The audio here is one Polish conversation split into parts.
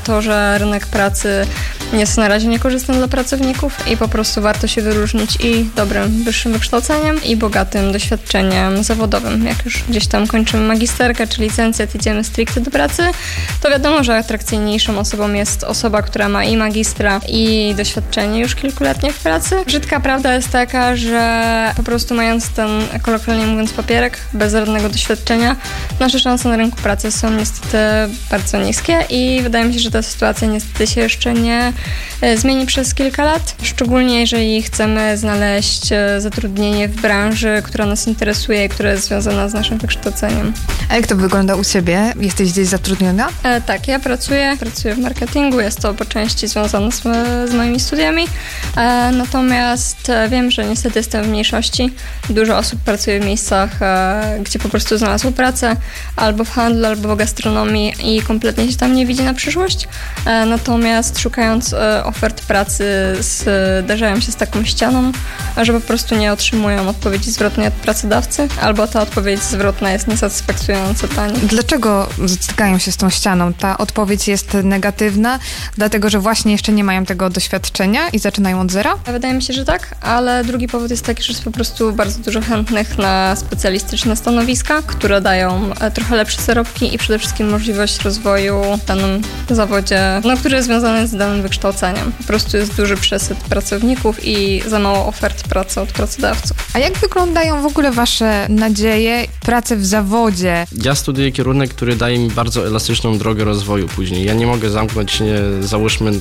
To, że rynek pracy jest na razie niekorzystny dla pracowników i po prostu warto się wyróżnić i dobrym wyższym wykształceniem i bogatym doświadczeniem zawodowym. Jak już gdzieś tam kończymy magisterkę czy licencjat, idziemy stricte do pracy, to wiadomo, że atrakcyjniejszą osobą jest osoba, która ma i magistra i doświadczenie już kilkuletnie w pracy. Brzydka prawda jest taka, że po prostu mając ten, kolokwialnie mówiąc, papierek bez żadnego doświadczenia, nasze szanse na rynku pracy są niestety bardzo niskie i wydaje mi się, że ta sytuacja niestety się jeszcze nie zmieni przez kilka lat, szczególnie jeżeli chcemy znaleźć zatrudnienie w branży, która nas interesuje i która jest związana z naszym wykształceniem. A jak to wygląda u Ciebie? Jesteś gdzieś zatrudniona? Tak, ja pracuję w marketingu, jest to po części związane z moimi studiami, natomiast wiem, że niestety jestem w mniejszości. Dużo osób pracuje w miejscach, gdzie po prostu znalazło pracę, albo w handlu, albo w gastronomii i kompletnie się tam nie widzi na przyszłość. Natomiast szukając ofert pracy zdarzają się z taką ścianą, że po prostu nie otrzymują odpowiedzi zwrotnej od pracodawcy, albo ta odpowiedź zwrotna jest niesatysfakcjonująco tania. Dlaczego stykają się z tą ścianą? Ta odpowiedź jest negatywna, dlatego że właśnie jeszcze nie mają tego doświadczenia i zaczynają od zera? Wydaje mi się, że tak, ale drugi powód jest taki, że jest po prostu bardzo dużo chętnych na specjalistyczne stanowiska, które dają trochę lepsze zarobki i przede wszystkim możliwość rozwoju w danym zawodzie, który jest związany z danym wykształceniem. Po prostu jest duży przesyt pracowników i za mało ofert pracy od pracodawców. A jak wyglądają w ogóle Wasze nadzieje pracy w zawodzie? Ja studiuję kierunek, który daje mi bardzo elastyczną drogę rozwoju później. Ja nie mogę zamknąć się, załóżmy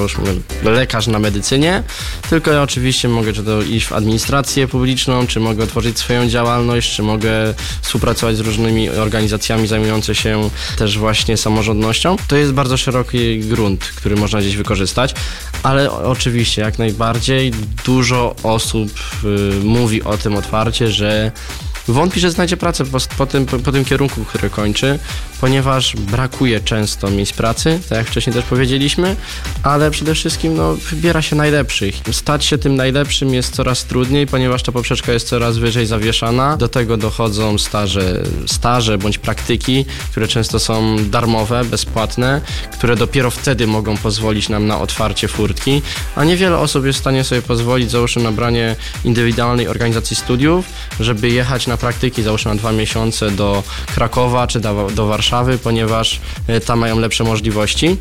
lekarz na medycynie, tylko ja oczywiście mogę czy to iść w administrację publiczną, czy mogę otworzyć swoją działalność, czy mogę współpracować z różnymi organizacjami zajmującymi się też właśnie samorządnością. To jest bardzo szeroki grunt, który można gdzieś wykorzystać, ale oczywiście jak najbardziej dużo osób mówi o tym otwarcie, że wątpi, że znajdzie pracę po tym kierunku, który kończy, ponieważ brakuje często miejsc pracy, tak jak wcześniej też powiedzieliśmy, ale przede wszystkim wybiera się najlepszych. Stać się tym najlepszym jest coraz trudniej, ponieważ ta poprzeczka jest coraz wyżej zawieszana. Do tego dochodzą staże bądź praktyki, które często są darmowe, bezpłatne, które dopiero wtedy mogą pozwolić nam na otwarcie furtki, a niewiele osób jest w stanie sobie pozwolić, załóżmy, na branie indywidualnej organizacji studiów, żeby jechać na praktyki, załóżmy na 2 miesiące do Krakowa czy do Warszawy, ponieważ tam mają lepsze możliwości.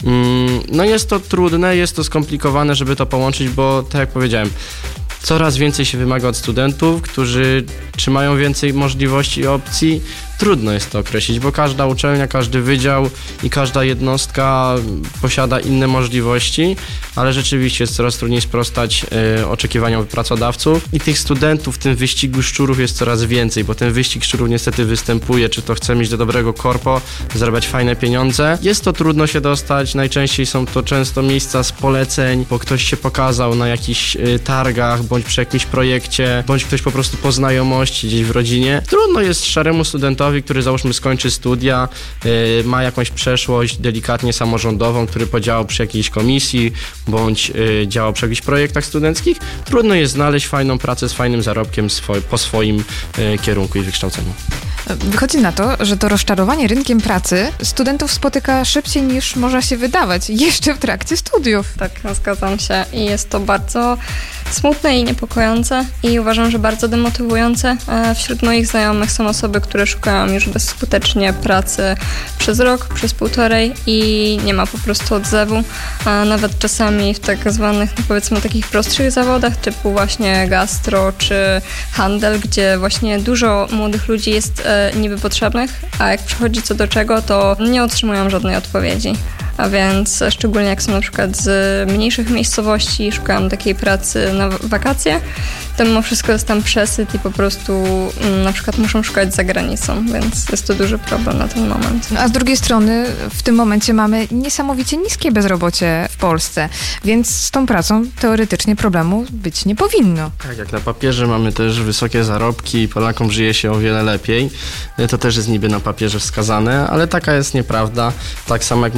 Jest to trudne, jest to skomplikowane, żeby to połączyć, bo tak jak powiedziałem, coraz więcej się wymaga od studentów, którzy czy mają więcej możliwości i opcji. Trudno jest to określić, bo każda uczelnia, każdy wydział i każda jednostka posiada inne możliwości, ale rzeczywiście jest coraz trudniej sprostać oczekiwaniom pracodawców i tych studentów w tym wyścigu szczurów jest coraz więcej, bo ten wyścig szczurów niestety występuje, czy to chce mieć do dobrego korpo, zarabiać fajne pieniądze. Jest to trudno się dostać, najczęściej są to często miejsca z poleceń, bo ktoś się pokazał na jakichś targach, bądź przy jakimś projekcie, bądź ktoś po prostu po znajomości gdzieś w rodzinie. Trudno jest szaremu studentowi, który załóżmy skończy studia, ma jakąś przeszłość delikatnie samorządową, który podziałał przy jakiejś komisji, bądź działał przy jakichś projektach studenckich. Trudno jest znaleźć fajną pracę z fajnym zarobkiem po swoim kierunku i wykształceniu. Wychodzi na to, że to rozczarowanie rynkiem pracy studentów spotyka szybciej niż może się wydawać, jeszcze w trakcie studiów. Tak, zgadzam się i jest to bardzo smutne i niepokojące i uważam, że bardzo demotywujące. Wśród moich znajomych są osoby, które szukają już bezskutecznie pracy przez rok, przez 1,5 i nie ma po prostu odzewu. Nawet czasami w tak zwanych, powiedzmy, takich prostszych zawodach, typu właśnie gastro czy handel, gdzie właśnie dużo młodych ludzi jest niby potrzebnych, a jak przychodzi co do czego, to nie otrzymują żadnej odpowiedzi. A więc szczególnie jak są na przykład z mniejszych miejscowości i szukają takiej pracy na wakacje, to mimo wszystko jest tam przesyt i po prostu na przykład muszą szukać za granicą, więc jest to duży problem na ten moment. A z drugiej strony w tym momencie mamy niesamowicie niskie bezrobocie w Polsce, więc z tą pracą teoretycznie problemu być nie powinno. Tak, jak na papierze mamy też wysokie zarobki i Polakom żyje się o wiele lepiej, to też jest niby na papierze wskazane, ale taka jest nieprawda. Tak samo jak mówiliśmy, że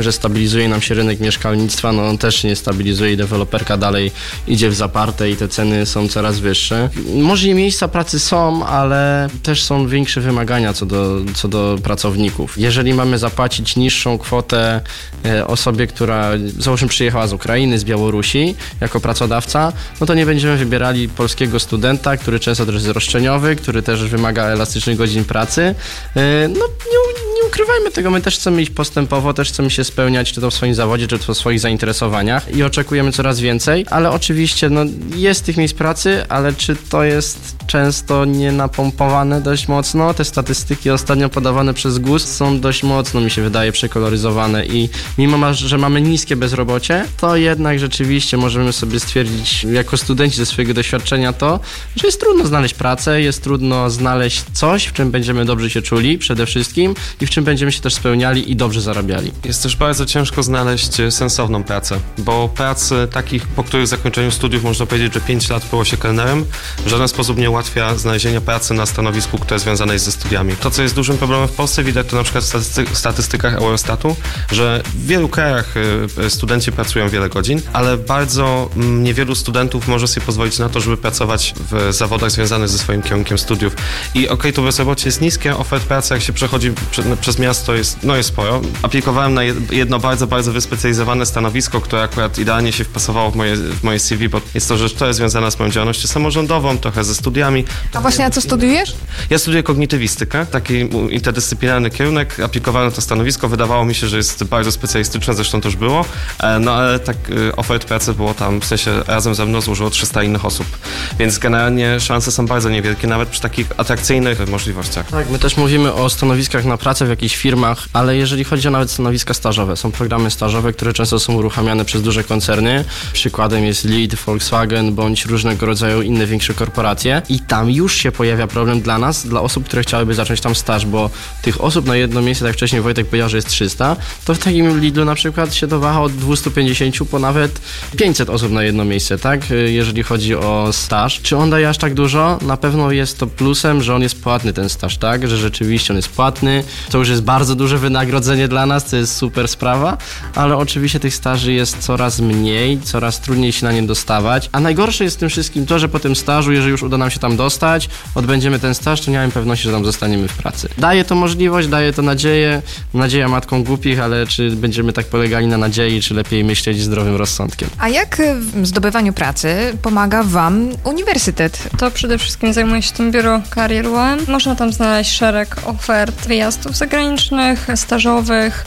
że stabilizuje nam się rynek mieszkalnictwa, no on też się nie stabilizuje i deweloperka dalej idzie w zaparte i te ceny są coraz wyższe. Może i miejsca pracy są, ale też są większe wymagania co do pracowników. Jeżeli mamy zapłacić niższą kwotę osobie, która załóżmy przyjechała z Ukrainy, z Białorusi jako pracodawca, no to nie będziemy wybierali polskiego studenta, który często też jest roszczeniowy, który też wymaga elastycznych godzin pracy. No nie ukrywajmy tego, my też chcemy iść postępowo, też chcemy się spełniać, czy to w swoim zawodzie, czy to w swoich zainteresowaniach i oczekujemy coraz więcej, ale oczywiście jest tych miejsc pracy, ale czy to jest często nie napompowane dość mocno? Te statystyki ostatnio podawane przez GUS są dość mocno, mi się wydaje, przekoloryzowane i mimo, że mamy niskie bezrobocie, to jednak rzeczywiście możemy sobie stwierdzić jako studenci ze swojego doświadczenia to, że jest trudno znaleźć pracę, jest trudno znaleźć coś, w czym będziemy dobrze się czuli przede wszystkim i w czym będziemy się też spełniali i dobrze zarabiali. Jest też bardzo ciężko znaleźć sensowną pracę, bo prac takich, po których zakończeniu studiów można powiedzieć, że 5 lat było się kelnerem, w żaden sposób nie ułatwia znalezienia pracy na stanowisku, które związane jest ze studiami. To, co jest dużym problemem w Polsce, widać to na przykład w statystykach Eurostatu, że w wielu krajach studenci pracują wiele godzin, ale bardzo niewielu studentów może sobie pozwolić na to, żeby pracować w zawodach związanych ze swoim kierunkiem studiów. I to bezrobocie jest niskie, ofert pracy, jak się przechodzi przez miasto jest sporo. Aplikowałem na jedno bardzo, bardzo wyspecjalizowane stanowisko, które akurat idealnie się wpasowało w moje CV, bo jest to rzecz, która jest związana z moją działalnością samorządową, trochę ze studiami. A właśnie, a co studiujesz? Ja studiuję kognitywistykę, taki interdyscyplinarny kierunek. Aplikowałem na to stanowisko, wydawało mi się, że jest bardzo specjalistyczne, zresztą to już było, no ale tak ofert pracy było tam, w sensie razem ze mną złożyło 300 innych osób, więc generalnie szanse są bardzo niewielkie, nawet przy takich atrakcyjnych możliwościach. Tak, my też mówimy o stanowiskach na pracę w jakichś firmach, ale jeżeli chodzi o nawet stanowiska stażowe, są programy stażowe, które często są uruchamiane przez duże koncerny. Przykładem jest Lead, Volkswagen bądź różnego rodzaju inne większe korporacje i tam już się pojawia problem dla nas, dla osób, które chciałyby zacząć tam staż, bo tych osób na jedno miejsce, tak jak wcześniej Wojtek powiedział, że jest 300, to w takim Lidlu na przykład się dowaha od 250 po nawet 500 osób na jedno miejsce, tak? Jeżeli chodzi o staż. Czy on daje aż tak dużo? Na pewno jest to plusem, że on jest płatny, ten staż, tak? Że rzeczywiście on jest płatny. To już jest bardzo duże wynagrodzenie dla nas, to jest super sprawa, ale oczywiście tych staży jest coraz mniej, coraz trudniej się na nie dostawać, a najgorsze jest w tym wszystkim to, że po tym stażu, jeżeli już uda nam się tam dostać, odbędziemy ten staż, to nie mam pewności, że tam zostaniemy w pracy. Daje to możliwość, daje to nadzieję, nadzieja matką głupich, ale czy będziemy tak polegali na nadziei, czy lepiej myśleć zdrowym rozsądkiem? A jak w zdobywaniu pracy pomaga Wam uniwersytet? To przede wszystkim zajmuje się tym biuro Career One. Można tam znaleźć szereg ofert wyjazdów zagranicznych, stażowych.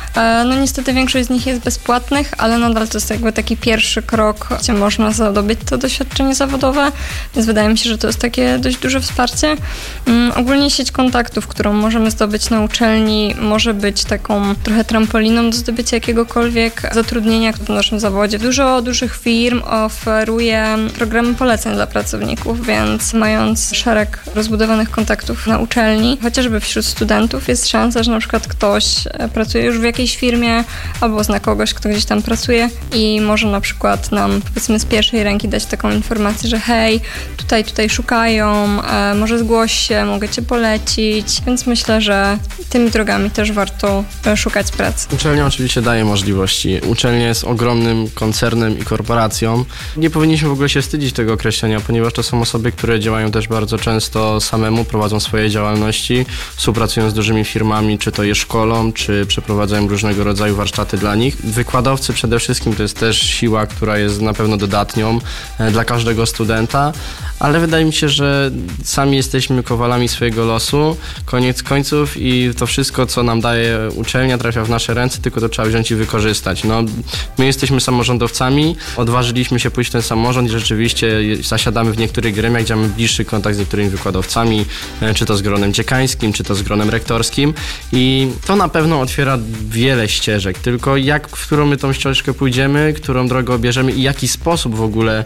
No niestety większość z nich jest bezpłatnych, ale nadal to jest jakby taki pierwszy krok, gdzie można zdobyć to doświadczenie zawodowe, więc wydaje mi się, że to jest takie dość duże wsparcie. Ogólnie sieć kontaktów, którą możemy zdobyć na uczelni, może być taką trochę trampoliną do zdobycia jakiegokolwiek zatrudnienia w naszym zawodzie. Dużo dużych firm oferuje programy poleceń dla pracowników, więc mając szereg rozbudowanych kontaktów na uczelni, chociażby wśród studentów, jest szansa, że na przykład ktoś pracuje już w jakiejś firmie albo zna kogoś, kto gdzieś tam pracuje i może na przykład nam, powiedzmy, z pierwszej ręki dać taką informację, że hej, tutaj szukają, może zgłoś się, mogę cię polecić, więc myślę, że tymi drogami też warto szukać pracy. Uczelnia oczywiście daje możliwości. Uczelnia jest ogromnym koncernem i korporacją. Nie powinniśmy w ogóle się wstydzić tego określenia, ponieważ to są osoby, które działają też bardzo często samemu, prowadzą swoje działalności, współpracują z dużymi firmami, czy to je szkolą, czy przeprowadzają różnego rodzaju warsztaty dla nich. Wykładowcy przede wszystkim to jest też siła, która jest na pewno dodatnią dla każdego studenta, ale wydaje mi się, że sami jesteśmy kowalami swojego losu, koniec końców i to wszystko, co nam daje uczelnia, trafia w nasze ręce, tylko to trzeba wziąć i wykorzystać. No, my jesteśmy samorządowcami, odważyliśmy się pójść w ten samorząd i rzeczywiście zasiadamy w niektórych gremiach, gdzie mamy bliższy kontakt z niektórymi wykładowcami, czy to z gronem dziekańskim, czy to z gronem rektorskim i to na pewno otwiera wiele ścieżek, tylko w którą my tą ścieżkę pójdziemy, którą drogę obierzemy i jaki sposób w ogóle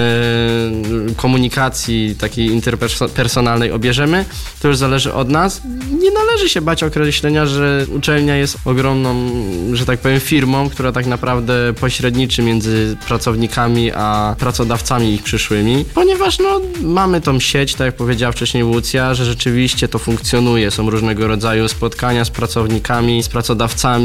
komunikacji takiej interpersonalnej obierzemy, to już zależy od nas. Nie należy się bać określenia, że uczelnia jest ogromną, że tak powiem, firmą, która tak naprawdę pośredniczy między pracownikami a pracodawcami ich przyszłymi, ponieważ mamy tą sieć, tak jak powiedziała wcześniej Łucja, że rzeczywiście to funkcjonuje. Są różnego rodzaju spotkania z pracownikami, z pracodawcami,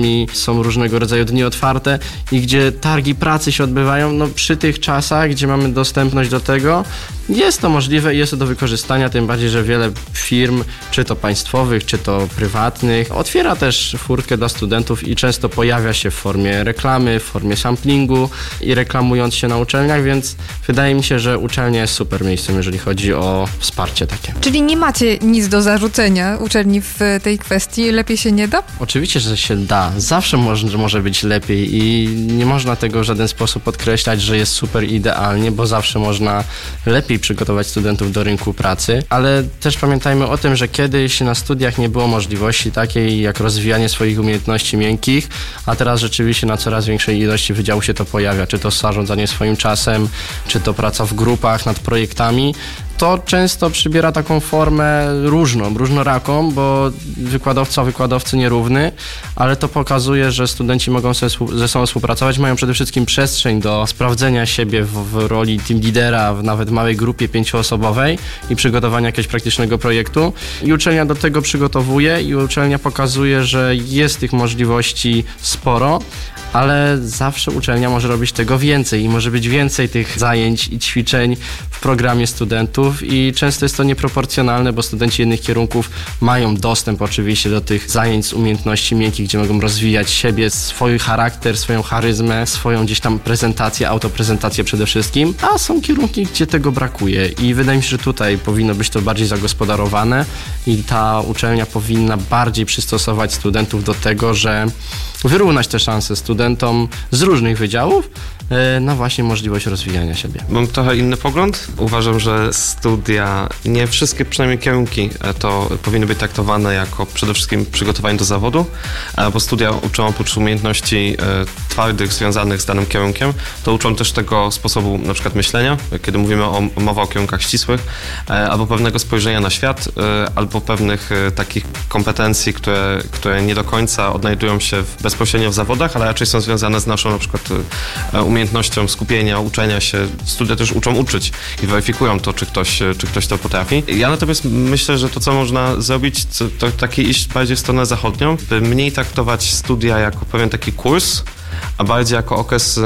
studentami, są różnego rodzaju dni otwarte i gdzie targi pracy się odbywają, no przy tych czasach, gdzie mamy dostępność do tego, jest to możliwe i jest to do wykorzystania, tym bardziej, że wiele firm, czy to państwowych, czy to prywatnych, otwiera też furtkę dla studentów i często pojawia się w formie reklamy, w formie samplingu i reklamując się na uczelniach, więc wydaje mi się, że uczelnia jest super miejscem, jeżeli chodzi o wsparcie takie. Czyli nie macie nic do zarzucenia uczelni w tej kwestii? Lepiej się nie da? Oczywiście, że się da. Zawsze może być lepiej i nie można tego w żaden sposób podkreślać, że jest super idealnie, bo zawsze można lepiej przygotować studentów do rynku pracy, ale też pamiętajmy o tym, że kiedyś na studiach nie było możliwości takiej jak rozwijanie swoich umiejętności miękkich, a teraz rzeczywiście na coraz większej ilości wydziałów się to pojawia, czy to zarządzanie swoim czasem, czy to praca w grupach nad projektami. To często przybiera taką formę różnoraką, bo wykładowcy nierówny, ale to pokazuje, że studenci mogą ze sobą współpracować, mają przede wszystkim przestrzeń do sprawdzenia siebie w roli team lidera w nawet małej grupie 5-osobowej i przygotowania jakiegoś praktycznego projektu. I uczelnia do tego przygotowuje i uczelnia pokazuje, że jest tych możliwości sporo, ale zawsze uczelnia może robić tego więcej i może być więcej tych zajęć i ćwiczeń w programie studentów i często jest to nieproporcjonalne, bo studenci jednych kierunków mają dostęp oczywiście do tych zajęć z umiejętności miękkich, gdzie mogą rozwijać siebie, swój charakter, swoją charyzmę, swoją gdzieś tam prezentację, autoprezentację przede wszystkim, a są kierunki, gdzie tego brakuje i wydaje mi się, że tutaj powinno być to bardziej zagospodarowane i ta uczelnia powinna bardziej przystosować studentów do tego, że wyrównać te szanse studentom z różnych wydziałów na właśnie możliwość rozwijania siebie. Mam trochę inny pogląd. Uważam, że studia, nie wszystkie przynajmniej kierunki, to powinny być traktowane jako przede wszystkim przygotowanie do zawodu, bo studia uczą oprócz umiejętności twardych związanych z danym kierunkiem, to uczą też tego sposobu na przykład myślenia, kiedy mówimy mowa o kierunkach ścisłych, albo pewnego spojrzenia na świat, albo pewnych takich kompetencji, które nie do końca odnajdują się bezpośrednio w zawodach, ale raczej są związane z naszą na przykład umiejętnością skupienia, uczenia się. Studia też uczą uczyć i weryfikują to, czy ktoś to potrafi. Ja natomiast myślę, że to, co można zrobić, to takie iść bardziej w stronę zachodnią, by mniej traktować studia jako pewien taki kurs, a bardziej jako okres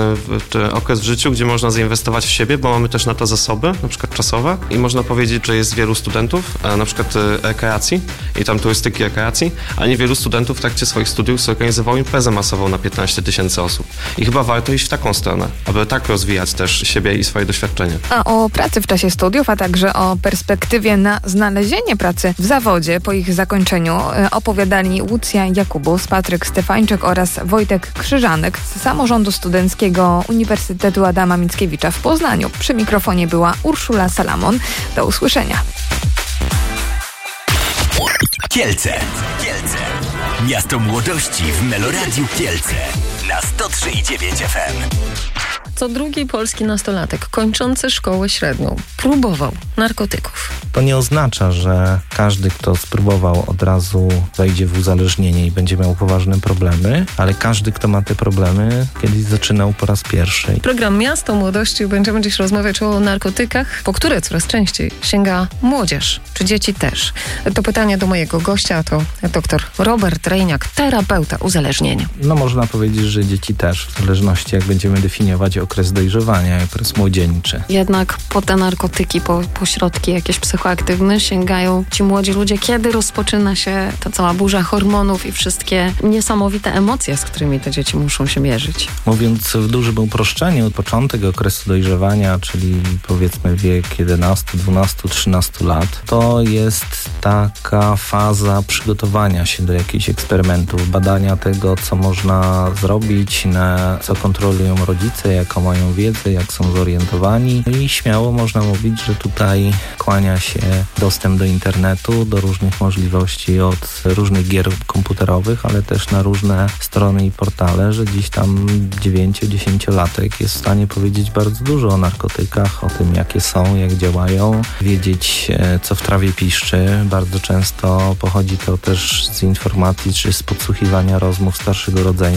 w życiu, gdzie można zainwestować w siebie, bo mamy też na to zasoby, na przykład czasowe i można powiedzieć, że jest wielu studentów, na przykład rekreacji i tam turystyki rekreacji, a nie wielu studentów w trakcie swoich studiów zorganizowało imprezę masową na 15 000 osób. I chyba warto iść w taką stronę, aby tak rozwijać też siebie i swoje doświadczenie. A o pracy w czasie studiów, a także o perspektywie na znalezienie pracy w zawodzie po ich zakończeniu opowiadali Łucja Jakubus, Patryk Stefańczyk oraz Wojtek Krzyżanek z Samorządu Studenckiego Uniwersytetu Adama Mickiewicza w Poznaniu. Przy mikrofonie była Urszula Salamon. Do usłyszenia. Kielce. Miasto młodości w Meloradiu Kielce na 103,9 FM. Co drugi polski nastolatek kończący szkołę średnią próbował narkotyków. To nie oznacza, że każdy, kto spróbował, od razu wejdzie w uzależnienie i będzie miał poważne problemy, ale każdy, kto ma te problemy, kiedyś zaczynał po raz pierwszy. Program Miasto Młodości będziemy dziś rozmawiać o narkotykach, po które coraz częściej sięga młodzież, czy dzieci też. To pytanie do mojego gościa, to dr Robert Rejniak, terapeuta uzależnienia. No można powiedzieć, że dzieci też, w zależności jak będziemy definiować okres dojrzewania, okres młodzieńczy. Jednak po te narkotyki, po środki jakieś psychoaktywne sięgają ci młodzi ludzie, kiedy rozpoczyna się ta cała burza hormonów i wszystkie niesamowite emocje, z którymi te dzieci muszą się mierzyć. Mówiąc w dużym uproszczeniu, początek okresu dojrzewania, czyli powiedzmy wiek 11, 12, 13 lat, to jest taka faza przygotowania się do jakichś eksperymentów, badania tego, co można zrobić, na co kontrolują rodzice, jaką mają wiedzę, jak są zorientowani. I śmiało można mówić, że tutaj kłania się dostęp do internetu, do różnych możliwości, od różnych gier komputerowych, ale też na różne strony i portale, że dziś tam 9-10-latek jest w stanie powiedzieć bardzo dużo o narkotykach, o tym, jakie są, jak działają, wiedzieć, co w trawie piszczy. Bardzo często pochodzi to też z informacji czy z podsłuchiwania rozmów starszego rodzeństwa,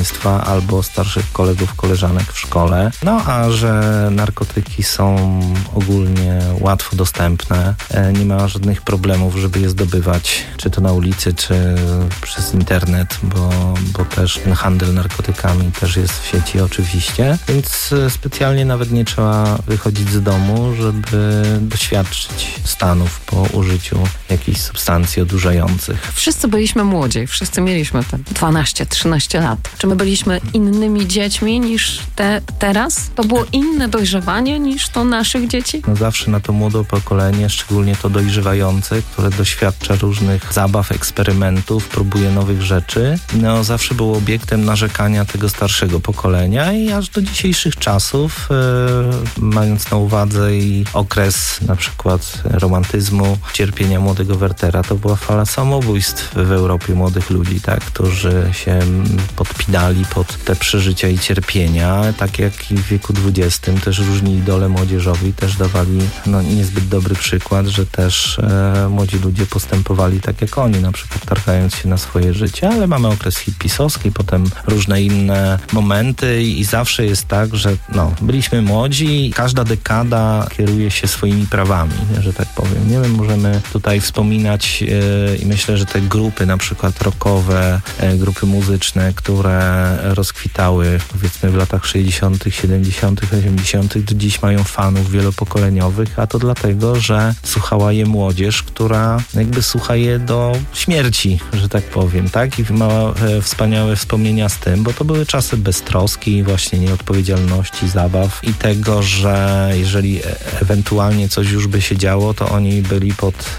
albo starszych kolegów, koleżanek w szkole. No a że narkotyki są ogólnie łatwo dostępne, nie ma żadnych problemów, żeby je zdobywać, czy to na ulicy, czy przez internet, bo też ten handel narkotykami też jest w sieci oczywiście, więc specjalnie nawet nie trzeba wychodzić z domu, żeby doświadczyć stanów po użyciu jakichś substancji odurzających. Wszyscy byliśmy młodzi, wszyscy mieliśmy te 12-13 lat. Czy my byliśmy innymi dziećmi niż teraz? To było inne dojrzewanie niż to naszych dzieci? No zawsze na to młode pokolenie, szczególnie to dojrzewające, które doświadcza różnych zabaw, eksperymentów, próbuje nowych rzeczy, no zawsze było obiektem narzekania tego starszego pokolenia i aż do dzisiejszych czasów, mając na uwadze i okres na przykład romantyzmu, cierpienia młodego Wertera, to była fala samobójstw w Europie młodych ludzi, tak, którzy się podpinali pod te przeżycia i cierpienia, tak jak i w wieku XX też różni idole młodzieżowi też dawali niezbyt dobry przykład, że też młodzi ludzie postępowali tak jak oni, na przykład targając się na swoje życie, ale mamy okres hipisowski, potem różne inne momenty i zawsze jest tak, że byliśmy młodzi i każda dekada kieruje się swoimi prawami, że tak powiem. Nie wiem, możemy tutaj wspominać i myślę, że te grupy na przykład rockowe, grupy muzyczne, które rozkwitały powiedzmy w latach 60., 70., 80., do dziś mają fanów wielopokoleniowych, a to dlatego, że słuchała je młodzież, która jakby słucha je do śmierci, że tak powiem, tak? I ma wspaniałe wspomnienia z tym, bo to były czasy beztroski, właśnie nieodpowiedzialności, zabaw i tego, że jeżeli ewentualnie coś już by się działo, to oni byli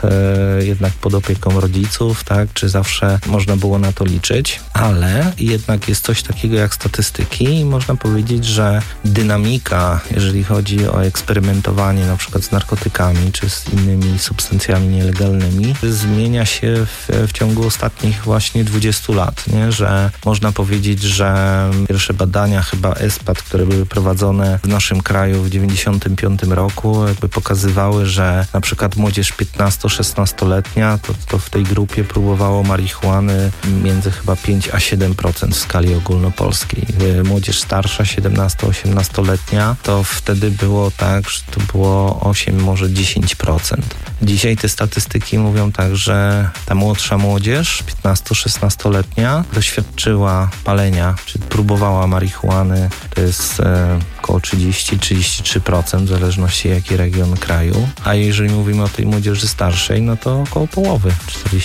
jednak pod opieką rodziców, tak? Czy zawsze można było na to liczyć, ale jednak jest coś takiego jak statystyki i można powiedzieć, że dynamika, jeżeli chodzi o eksperymentowanie na przykład z narkotykami czy z innymi substancjami nielegalnymi, zmienia się w ciągu ostatnich właśnie 20 lat, nie? Że można powiedzieć, że pierwsze badania chyba ESPAD, które były prowadzone w naszym kraju w 95 roku, jakby pokazywały, że na przykład młodzież 15-16-letnia to w tej grupie próbowało marihuany między chyba 5 a 7% w skali ogólnopolskiej. Młodzież starsza, 17-18-letnia, to wtedy było tak, że to było 8, może 10%. Dzisiaj te statystyki mówią tak, że ta młodsza młodzież, 15-16-letnia, doświadczyła palenia, czy próbowała marihuany, to jest około 30-33%, w zależności jaki region kraju. A jeżeli mówimy o tej młodzieży starszej, no to około połowy,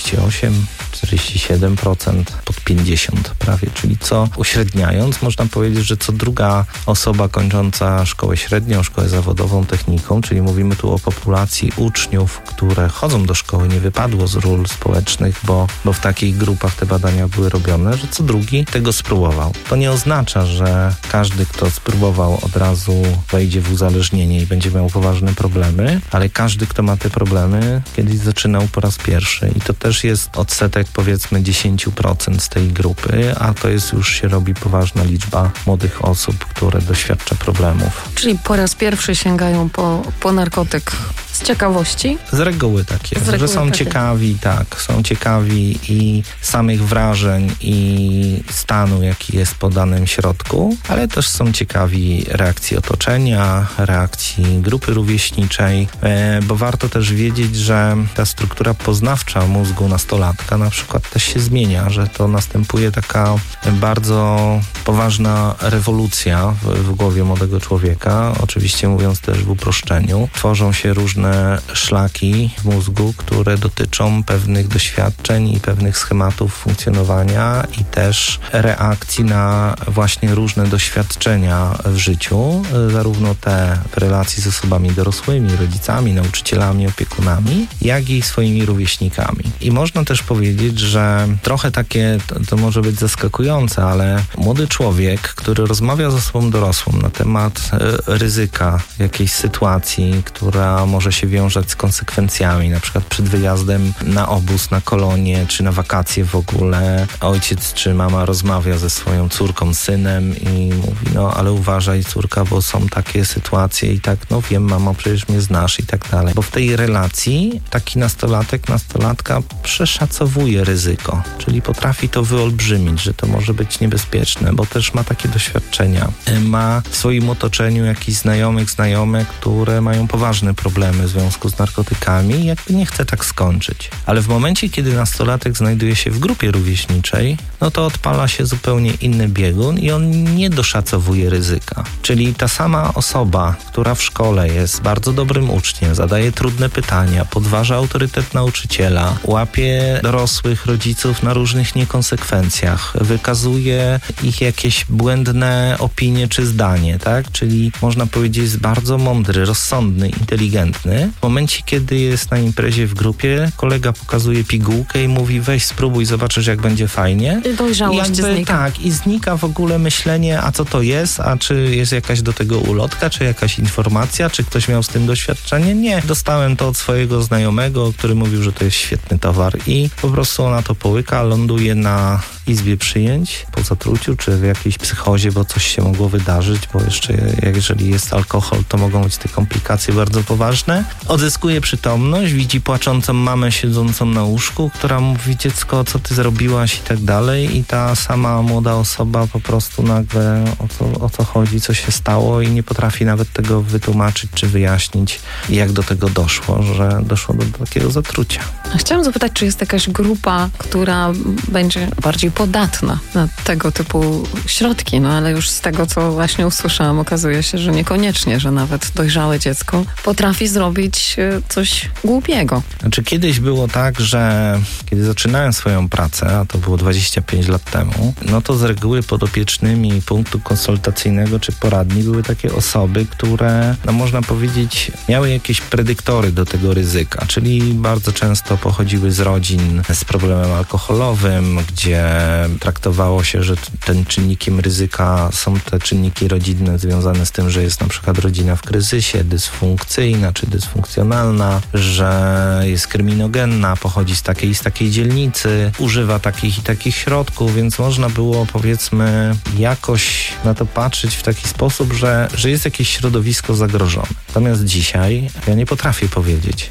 47%, pod 50% prawie, czyli uśredniając, można powiedzieć, że co druga osoba kończąca szkołę średnią, szkołę zawodową, techniką, czyli mówimy tu o populacji uczniów, które chodzą do szkoły, nie wypadło z ról społecznych, bo w takich grupach te badania były robione, że co drugi tego spróbował. To nie oznacza, że każdy, kto spróbował, od razu wejdzie w uzależnienie i będzie miał poważne problemy, ale każdy, kto ma te problemy, kiedyś zaczynał po raz pierwszy i to też jest odsetek powiedzmy 10% z tej grupy, a to jest już się robi poważna liczba młodych osób, które doświadcza problemów. Czyli po raz pierwszy sięgają po narkotyk z ciekawości? Z reguły tak jest, że są ciekawi, są ciekawi i samych wrażeń i stanu, jaki jest po danym środku, ale też są ciekawi reakcji otoczenia, reakcji grupy rówieśniczej, bo warto też wiedzieć, że ta struktura poznawcza mózgu nastolatka na przykład też się zmienia, że to następuje taka bardzo poważna rewolucja w głowie młodego człowieka, oczywiście mówiąc też w uproszczeniu. Tworzą się różne szlaki w mózgu, które dotyczą pewnych doświadczeń i pewnych schematów funkcjonowania i też reakcji na właśnie różne doświadczenia w życiu, zarówno te w relacji z osobami dorosłymi, rodzicami, nauczycielami, opiekunami, jak i swoimi rówieśnikami. I można też powiedzieć, że trochę takie, to może być zaskakujące, ale młody człowiek, który rozmawia z osobą dorosłą na temat ryzyka jakiejś sytuacji, która może się wiązać z konsekwencjami, na przykład przed wyjazdem na obóz, na kolonie, czy na wakacje w ogóle. Ojciec czy mama rozmawia ze swoją córką, synem i mówi, no ale uważaj córka, bo są takie sytuacje i tak, no wiem mamo, przecież mnie znasz i tak dalej. Bo w tej relacji taki nastolatka przeszacowuje ryzyko, czyli potrafi to wyolbrzymić, że to może być niebezpieczne, bo też ma takie doświadczenia. Ma w swoim otoczeniu jakichś znajome, które mają poważne problemy w związku z narkotykami i jakby nie chce tak skończyć. Ale w momencie, kiedy nastolatek znajduje się w grupie rówieśniczej, no to odpala się zupełnie inny biegun i on nie doszacowuje ryzyka. Czyli ta sama osoba, która w szkole jest bardzo dobrym uczniem, zadaje trudne pytania, podważa autorytet nauczyciela, łapie dorosłych rodziców na różnych niekonsekwencjach, wykazuje ich jakieś błędne opinie czy zdanie, tak? Czyli można powiedzieć jest bardzo mądry, rozsądny, inteligentny. W momencie, kiedy jest na imprezie w grupie, kolega pokazuje pigułkę i mówi weź spróbuj, zobaczysz jak będzie fajnie. I dojrzałość znika. Tak, i znika w ogóle myślenie, a co to jest, a czy jest jakaś do tego ulotka, czy jakaś informacja, czy ktoś miał z tym doświadczenie? Nie. Dostałem to od swojego znajomego, który mówił, że to jest świetny towar i po prostu ona to połyka, ląduje na izbie przyjęć po zatruciu, czy w jakiejś psychozie, bo coś się mogło wydarzyć, bo jeszcze jeżeli jest alkohol, to mogą być te komplikacje bardzo poważne. Odzyskuje przytomność, widzi płaczącą mamę siedzącą na łóżku, która mówi dziecko, co ty zrobiłaś i tak dalej i ta sama młoda osoba po prostu nagle o co chodzi, co się stało i nie potrafi nawet tego wytłumaczyć czy wyjaśnić, jak do tego doszło, że doszło do takiego zatrucia. Chciałam zapytać, czy jest jakaś grupa, która będzie bardziej podatna na tego typu środki, no ale już z tego, co właśnie usłyszałam, okazuje się, że niekoniecznie, że nawet dojrzałe dziecko potrafi zrobić coś głupiego. Znaczy kiedyś było tak, że kiedy zaczynałem swoją pracę, a to było 25 lat temu, no to z reguły podopiecznymi punktu konsultacyjnego czy poradni były takie osoby, które, no można powiedzieć, miały jakieś predyktory do tego ryzyka, czyli bardzo często pochodziły z rodzin z problemem alkoholowym, gdzie traktowało się, że tym czynnikiem ryzyka są te czynniki rodzinne związane z tym, że jest na przykład rodzina w kryzysie, dysfunkcyjna czy dysfunkcjonalna, że jest kryminogenna, pochodzi z takiej dzielnicy, używa takich i takich środków, więc można było powiedzmy jakoś na to patrzeć w taki sposób, że jest jakieś środowisko zagrożone. Natomiast dzisiaj ja nie potrafię powiedzieć,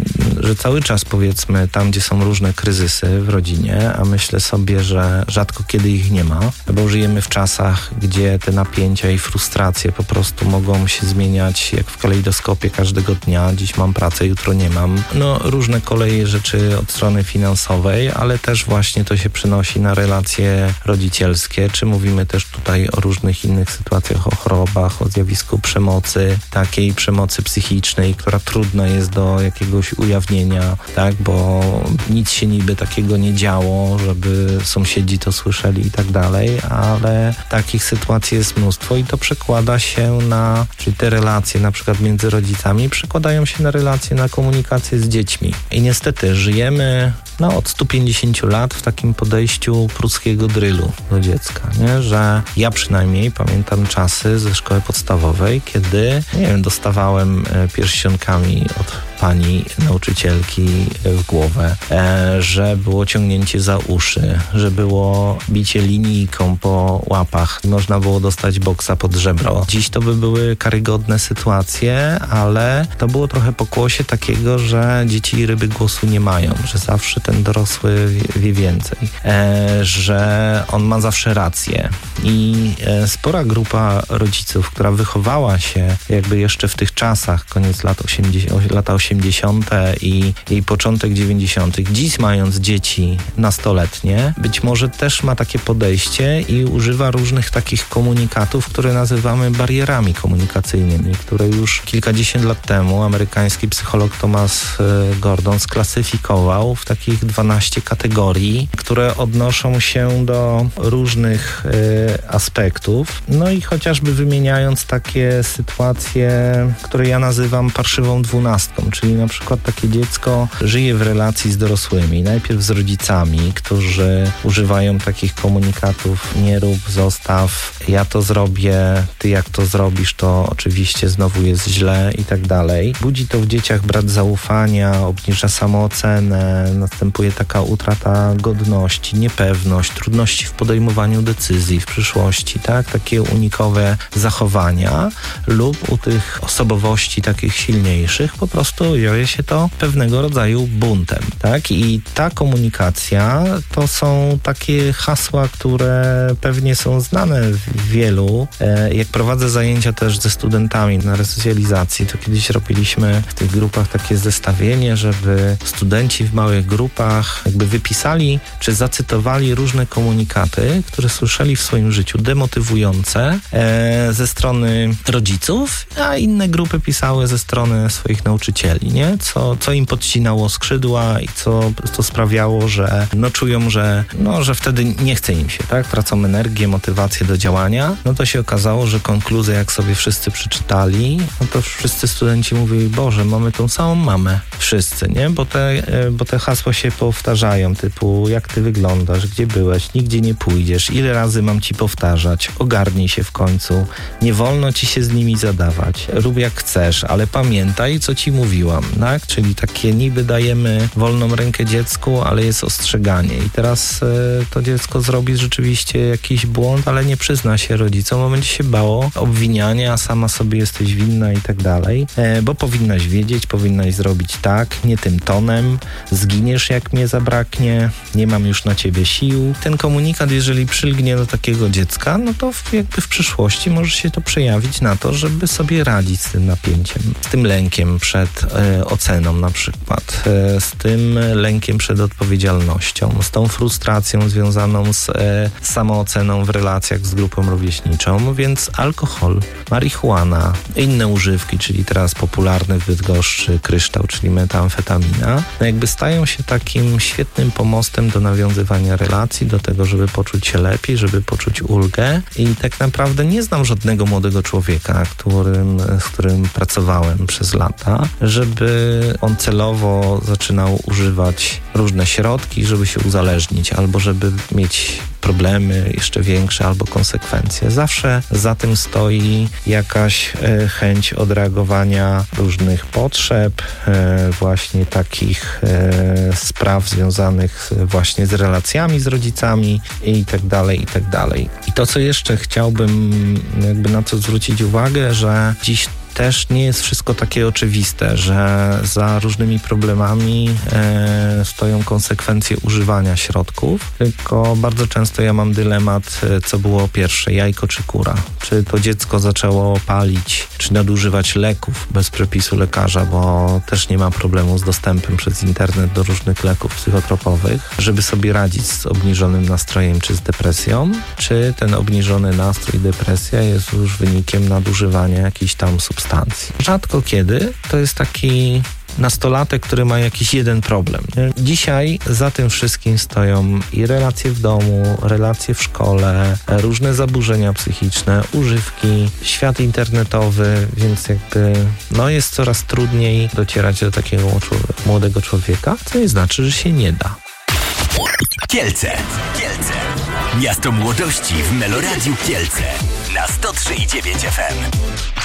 że cały czas powiedzmy tam, gdzie są różne kryzysy w rodzinie, a myślę sobie, że rzadko kiedy ich nie ma, bo żyjemy w czasach, gdzie te napięcia i frustracje po prostu mogą się zmieniać jak w kalejdoskopie każdego dnia. Dziś mam pracę, jutro nie mam. No różne koleje rzeczy od strony finansowej, ale też właśnie to się przenosi na relacje rodzicielskie, czy mówimy też tutaj o różnych innych sytuacjach, o chorobach, o zjawisku przemocy, takiej przemocy psychicznej, która trudna jest do jakiegoś ujawnienia, tak, bo nic się niby takiego nie działo, żeby sąsiedzi to słyszeli i tak dalej, ale takich sytuacji jest mnóstwo i to przekłada się na, czyli te relacje na przykład między rodzicami przekładają się na relacje, na komunikację z dziećmi. I niestety żyjemy od 150 lat w takim podejściu pruskiego drylu do dziecka, nie? Że ja przynajmniej pamiętam czasy ze szkoły podstawowej, kiedy, dostawałem pierścionkami od pani nauczycielki w głowę, że było ciągnięcie za uszy, że było bicie linijką po łapach, można było dostać boksa pod żebro. Dziś to by były karygodne sytuacje, ale to było trochę pokłosie takiego, że dzieci i ryby głosu nie mają, że zawsze ten dorosły wie więcej, że on ma zawsze rację. I spora grupa rodziców, która wychowała się jakby jeszcze w tych czasach, koniec lata 80. i początek 90. Dziś mając dzieci nastoletnie, być może też ma takie podejście i używa różnych takich komunikatów, które nazywamy barierami komunikacyjnymi, które już kilkadziesiąt lat temu amerykański psycholog Thomas Gordon sklasyfikował w takich takich 12 kategorii, które odnoszą się do różnych aspektów. No i chociażby wymieniając takie sytuacje, które ja nazywam parszywą 12, czyli na przykład takie dziecko żyje w relacji z dorosłymi, najpierw z rodzicami, którzy używają takich komunikatów: nie rób, zostaw, ja to zrobię, ty jak to zrobisz, to oczywiście znowu jest źle i tak dalej. Budzi to w dzieciach brak zaufania, obniża samoocenę, następuje taka utrata godności, niepewność, trudności w podejmowaniu decyzji w przyszłości, tak? Takie unikowe zachowania, lub u tych osobowości takich silniejszych po prostu dzieje się to pewnego rodzaju buntem, tak? I ta komunikacja to są takie hasła, które pewnie są znane wielu. Jak prowadzę zajęcia też ze studentami na resocjalizacji, to kiedyś robiliśmy w tych grupach takie zestawienie, żeby studenci w małych grupach jakby wypisali czy zacytowali różne komunikaty, które słyszeli w swoim życiu, demotywujące ze strony rodziców, a inne grupy pisały ze strony swoich nauczycieli, nie? Co im podcinało skrzydła i co sprawiało, że czują, że wtedy nie chce im się, tak? Tracą energię, motywację do działania. No to się okazało, że konkluzja, jak sobie wszyscy przeczytali, no to wszyscy studenci mówili: Boże, mamy tą samą mamę. Wszyscy, nie? Bo te hasła się powtarzają, typu: jak ty wyglądasz, gdzie byłeś, nigdzie nie pójdziesz, ile razy mam ci powtarzać, ogarnij się w końcu, nie wolno ci się z nimi zadawać, rób jak chcesz, ale pamiętaj, co ci mówiłam, tak? Czyli takie niby dajemy wolną rękę dziecku, ale jest ostrzeganie i teraz to dziecko zrobi rzeczywiście jakiś błąd, ale nie przyzna się rodzicom, bo będzie się bało obwiniania, a sama sobie jesteś winna i tak dalej, bo powinnaś wiedzieć, powinnaś zrobić tak, nie tym tonem, zginiesz jak mnie zabraknie, nie mam już na ciebie sił. Ten komunikat, jeżeli przylgnie do takiego dziecka, no to jakby w przyszłości może się to przejawić na to, żeby sobie radzić z tym napięciem, z tym lękiem przed oceną na przykład, z tym lękiem przed odpowiedzialnością, z tą frustracją związaną z samooceną w relacjach z grupą rówieśniczą, więc alkohol, marihuana, inne używki, czyli teraz popularny w Bydgoszczy kryształ, czyli metamfetamina, no jakby stają się takim świetnym pomostem do nawiązywania relacji, do tego, żeby poczuć się lepiej, żeby poczuć ulgę. I tak naprawdę nie znam żadnego młodego człowieka, z którym pracowałem przez lata, żeby on celowo zaczynał używać różne środki, żeby się uzależnić, albo żeby mieć problemy jeszcze większe albo konsekwencje. Zawsze za tym stoi jakaś chęć odreagowania różnych potrzeb, właśnie takich spraw związanych właśnie z relacjami z rodzicami i tak dalej, i tak dalej. I to, co jeszcze chciałbym jakby na co zwrócić uwagę, że dziś też nie jest wszystko takie oczywiste, że za różnymi problemami stoją konsekwencje używania środków, tylko bardzo często ja mam dylemat, co było pierwsze, jajko czy kura. Czy to dziecko zaczęło palić, czy nadużywać leków bez przepisu lekarza, bo też nie ma problemu z dostępem przez internet do różnych leków psychotropowych, żeby sobie radzić z obniżonym nastrojem czy z depresją, czy ten obniżony nastrój, depresja jest już wynikiem nadużywania jakichś tam substancji. Rzadko kiedy to jest taki nastolatek, który ma jakiś jeden problem. Dzisiaj za tym wszystkim stoją i relacje w domu, relacje w szkole, różne zaburzenia psychiczne, używki, świat internetowy, więc jakby jest coraz trudniej docierać do takiego młodego człowieka, co nie znaczy, że się nie da. Kielce. Miasto młodości w Meloradiu Kielce na 103,9 FM.